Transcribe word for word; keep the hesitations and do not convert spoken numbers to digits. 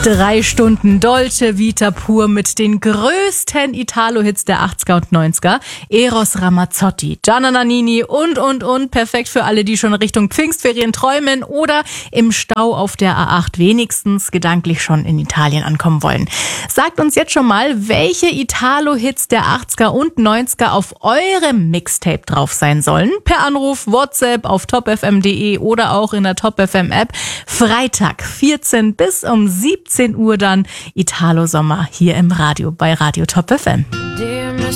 Drei Stunden Dolce Vita pur mit den größten Italo-Hits der achtziger und neunziger. Eros Ramazzotti, Gianna Nannini und, und, und. Perfekt für alle, die schon Richtung Pfingstferien träumen oder im Stau auf der A acht wenigstens gedanklich schon in Italien ankommen wollen. Sagt uns jetzt schon mal, welche Italo-Hits der achtziger und neunziger auf eurem Mixtape drauf sein sollen. Per Anruf, WhatsApp auf top f m punkt d e oder auch in der Top F M App. Freitag, vierzehn bis um siebzehn Uhr dann Italo Sommer hier im Radio bei Radio Top F M.